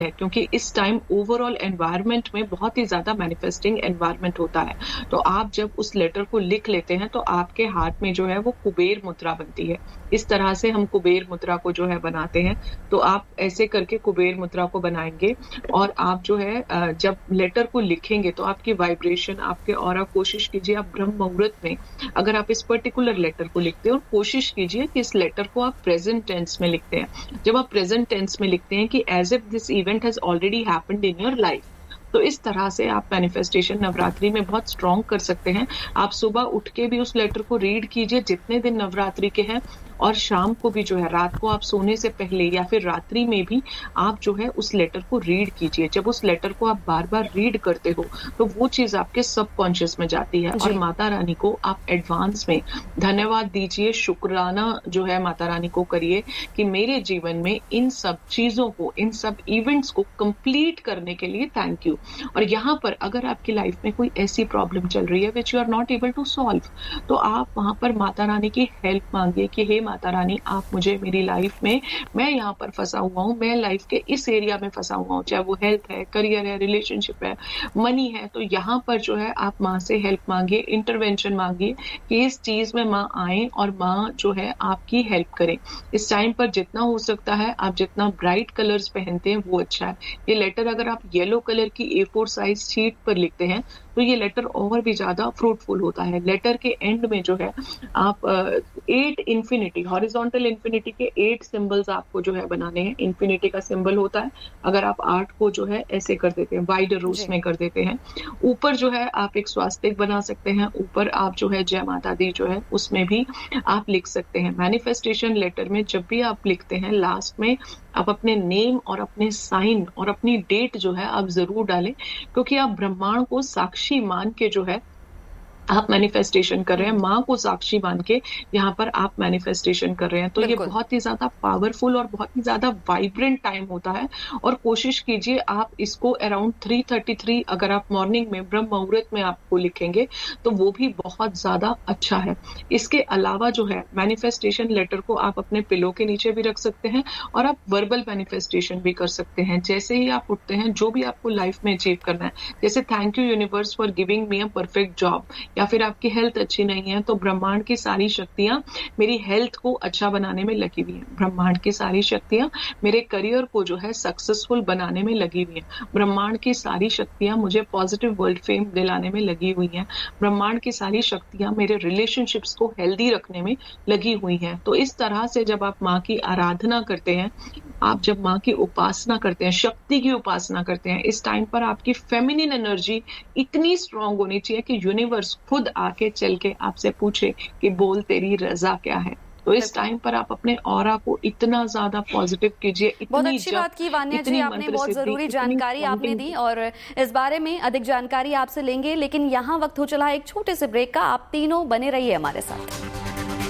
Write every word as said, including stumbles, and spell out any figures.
है, क्योंकि इस टाइम ओवरऑल एनवायरनमेंट में बहुत ही ज्यादा मैनिफेस्टिंग एनवायरनमेंट होता है। तो आप जब उस लेटर को लिख लेते हैं तो आपके हाथ में जो है वो कुबेर मुद्रा बनती है। इस तरह से हम कुबेर मुद्रा को जो है बनाते हैं। तो आप ऐसे करके कुबेर मुद्रा को बनाएंगे और आप जो है जब लेटर को लिखेंगे तो आपकी वाइब्रेशन, आपके ऑरा, कोशिश कीजिए आप ब्रह्म मुहूर्त में अगर आप इस पर्टिकुलर लेटर को लिखते हैं और कोशिश कीजिए कि इस लेटर को आप प्रेजेंट टेंस में लिखते हैं। जब आप प्रेजेंट टेंस में लिखते हैं कि as if this event has already happened in your life, तो इस तरह से आप मैनिफेस्टेशन नवरात्रि में बहुत स्ट्रॉन्ग कर सकते हैं। आप सुबह उठ के भी उस लेटर को रीड कीजिए जितने दिन नवरात्रि के हैं, और शाम को भी जो है, रात को आप सोने से पहले या फिर रात्रि में भी आप जो है उस लेटर को रीड कीजिए। जब उस लेटर को आप बार बार रीड करते हो तो वो चीज आपके सबकॉन्शियस में जाती है और माता रानी को आप एडवांस में धन्यवाद दीजिए, शुक्राना जो है माता रानी को करिए कि मेरे जीवन में इन सब चीजों को, इन सब इवेंट्स को कंप्लीट करने के लिए थैंक यू। और यहाँ पर अगर आपकी लाइफ में कोई ऐसी प्रॉब्लम चल रही है which you are not able to solve, तो आप वहां पर माता रानी की हेल्प मांगिए कि हे माता रानी, आप मुझे मेरी लाइफ में, मैं यहाँ पर फंसा हुआ हूँ, मैं लाइफ के इस एरिया में फंसा हुआ हूँ, चाहे वो हेल्थ है, करियर है, रिलेशनशिप है, मनी है, तो यहाँ पर जो है आप माँ से हेल्प मांगिए, इंटरवेंशन मांगिए कि इस चीज में माँ आए और माँ जो है आपकी हेल्प करें। इस टाइम पर जितना हो सकता है आप जितना ब्राइट कलर्स पहनते हैं वो अच्छा है। ये लेटर अगर आप येलो कलर की ए फोर साइज शीट पर लिखते हैं तो ये लेटर और भी ज्यादा फ्रूटफुल होता है। लेटर के एंड में जो है आप एट इन्फिनिटी, हॉरिजॉन्टल इन्फिनिटी के एट सिंबल्स आपको जो है बनाने हैं। इन्फिनिटी का सिंबल होता है, अगर आप आर्ट को जो है ऐसे कर देते हैं, वाइड रोज में कर देते हैं, ऊपर जो है आप एक स्वास्तिक बना सकते हैं, ऊपर आप जो है जय माता दी जो है उसमें भी आप लिख सकते हैं। मैनिफेस्टेशन लेटर में जब भी आप लिखते हैं लास्ट में आप अपने नेम और अपने साइन और अपनी डेट जो है आप जरूर डालें, क्योंकि आप ब्रह्मांड को साक्षी मान के जो है आप मैनिफेस्टेशन कर रहे हैं, माँ को साक्षी मान के यहाँ पर आप मैनिफेस्टेशन कर रहे हैं। तो ये बहुत ही ज्यादा पावरफुल और बहुत ही ज्यादा वाइब्रेंट टाइम होता है। और कोशिश कीजिए आप इसको अराउंड थ्री थर्टी थ्री अगर आप मॉर्निंग में ब्रह्म मुहूर्त में आपको लिखेंगे तो वो भी बहुत ज्यादा अच्छा है। इसके अलावा जो है मैनिफेस्टेशन लेटर को आप अपने पिलो के नीचे भी रख सकते हैं और आप वर्बल मैनिफेस्टेशन भी कर सकते हैं। जैसे ही आप उठते हैं, जो भी आपको लाइफ में अचीव करना है, जैसे thank you universe for giving me a perfect job, या फिर आपकी हेल्थ अच्छी नहीं है तो ब्रह्मांड की सारी शक्तियां मेरी हेल्थ को अच्छा बनाने में लगी हुई हैं। ब्रह्मांड की सारी शक्तियां मेरे करियर को जो है सक्सेसफुल बनाने में लगी हुई हैं। ब्रह्मांड की सारी शक्तियां मुझे पॉजिटिव वर्ल्ड फेम दिलाने में लगी हुई हैं। ब्रह्मांड की सारी शक्तियां मेरे रिलेशनशिप्स को हेल्दी रखने में लगी हुई हैं। तो इस तरह से जब आप माँ की आराधना करते हैं, आप जब माँ की उपासना करते हैं, शक्ति की उपासना करते हैं, इस टाइम पर आपकी फेमिनिन एनर्जी इतनी स्ट्रांग होनी चाहिए कि यूनिवर्स खुद आके चल के आपसे पूछे कि बोल तेरी रजा क्या है। तो इस टाइम पर आप अपने ऑरा को इतना ज्यादा पॉजिटिव कीजिए। बहुत अच्छी बात की वान्या जी, आपने बहुत जरूरी जानकारी आपने दी और इस बारे में अधिक जानकारी आपसे लेंगे, लेकिन यहाँ वक्त हो चला है एक छोटे से ब्रेक का। आप तीनों बने रहिए हमारे साथ।